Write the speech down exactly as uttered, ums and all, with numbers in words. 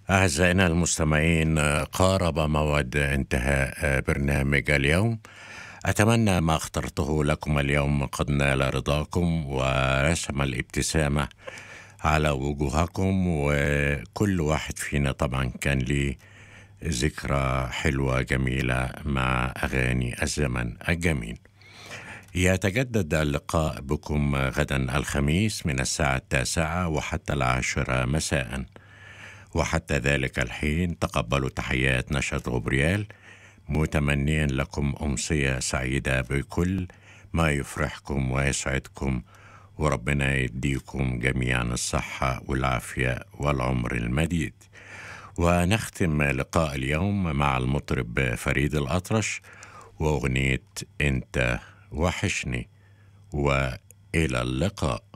أعزائنا المستمعين، قارب موعد انتهاء برنامج اليوم. أتمنى ما اخترته لكم اليوم قد نال رضاكم ورسم الابتسامة على وجوهكم، وكل واحد فينا طبعا كان ليه ذكرى حلوة جميلة مع أغاني الزمن الجميل. يتجدد اللقاء بكم غدا الخميس من الساعة التاسعة وحتى العاشرة مساء، وحتى ذلك الحين تقبلوا تحيات نشأة غبريال، متمنيا لكم أمسية سعيدة بكل ما يفرحكم ويسعدكم، وربنا يديكم جميعا الصحة والعافية والعمر المديد. ونختم لقاء اليوم مع المطرب فريد الأطرش وأغنية أنت وحشني، وإلى اللقاء.